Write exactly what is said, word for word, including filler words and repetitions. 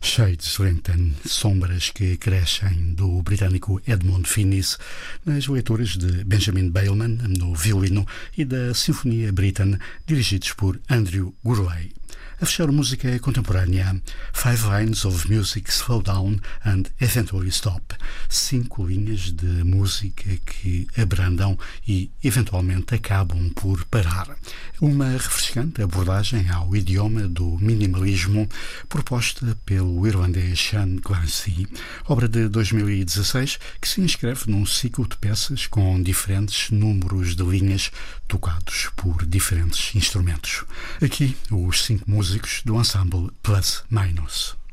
Shades Lengthen, sombras que crescem, do britânico Edmund Finis, nas leituras de Benjamin Beilman no violino e da Sinfonia Britain, dirigidos por Andrew Gourlay. A fechar, música contemporânea, Five Lines of Music Slow Down and Eventually Stop, cinco linhas de música que abrandam e eventualmente acabam por parar. Uma refrescante abordagem ao idioma do minimalismo proposta pelo irlandês Sean Clancy, obra de dois mil e dezasseis que se inscreve num ciclo de peças com diferentes números de linhas tocados por diferentes instrumentos. Aqui, os cinco músicos do ensemble Plus Minus.